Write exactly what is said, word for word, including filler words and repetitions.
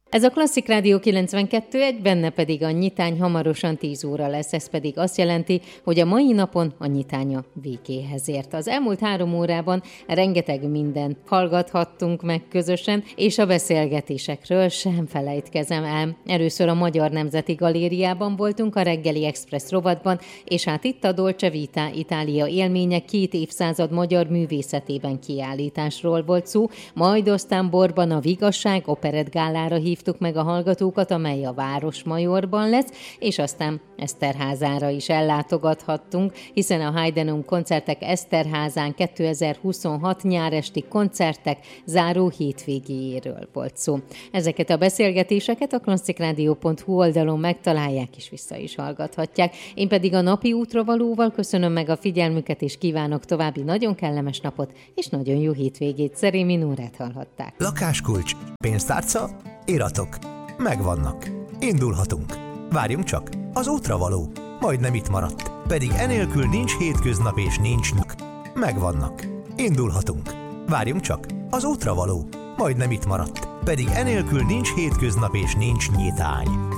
Ez a Klasszik Rádió kilencvenkettő egy, benne pedig a nyitány hamarosan tíz óra lesz, ez pedig azt jelenti, hogy a mai napon a nyitánya végéhez ért. Az elmúlt három órában rengeteg mindent hallgathattunk meg közösen, és a beszélgetésekről sem felejtkezem el. Először a Magyar Nemzeti Galériában voltunk a reggeli Express rovatban, és hát itt a Dolce Vita Itália élménye két évszázad magyar művészetében kiállításról volt szó, majd aztán Borban a Vigasság operettgálára hívtuk meg a hallgatókat, amely a Városmajorban lesz, és aztán Eszterházára is ellátogathattunk, hiszen a Heidenum koncertek Eszterházán kétezer-huszonhat nyáresti koncertek záró hétvégéjéről volt szó. Ezeket a beszélgetéseket a klasszikradio pont hu oldalon megtalálják, és vissza is hallgathatják. Én pedig a napi útravalóval köszönöm meg a figyelmüket, és kívánok további nagyon kellemes napot, és nagyon jó hétvégét. Szerémi Nórát hallhatták. Lakáskulcs, pénztárca, iratok. Megvannak. Indulhatunk. Várjunk csak, az útravaló. Majdnem itt maradt. Pedig enélkül nincs hétköznap és nincs nyug. Megvannak. Indulhatunk. Várjunk csak, az útravaló. Majdnem itt maradt. Pedig enélkül nincs hétköznap és nincs nyitány.